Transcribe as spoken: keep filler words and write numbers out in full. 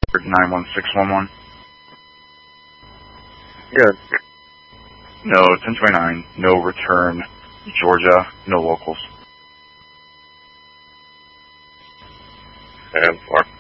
nine one six one one. Good. No, ten twenty-nine, no return, Georgia, no locals. And four.